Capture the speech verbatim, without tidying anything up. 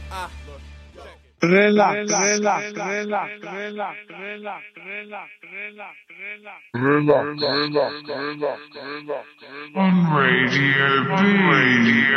Ah, look, check it. Relax, relax, relax, relax, relax, relax, relax, relax. Relax, relax, relax, relax, relax. On Radio B.